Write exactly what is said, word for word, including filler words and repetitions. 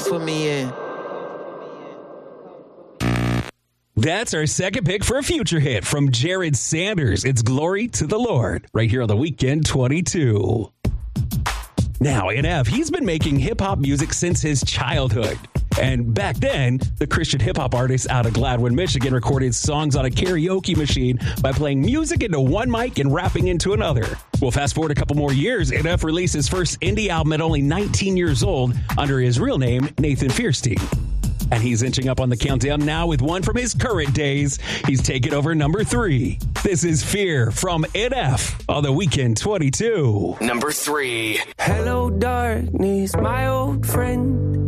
Comfort me in. That's our second pick for a future hit from Jared Sanders. It's Glory to the Lord, right here on the Weekend twenty-two. Now, N F, he's been making hip-hop music since his childhood. And back then, the Christian hip-hop artist out of Gladwin, Michigan, recorded songs on a karaoke machine by playing music into one mic and rapping into another. Well, fast forward a couple more years, N F released his first indie album at only nineteen years old under his real name, Nathan Fierstein. And he's inching up on the countdown now with one from his current days. He's taken over number three. This is Fear from N F on the Weekend twenty-two. Number three. Hello, darkness, my old friend.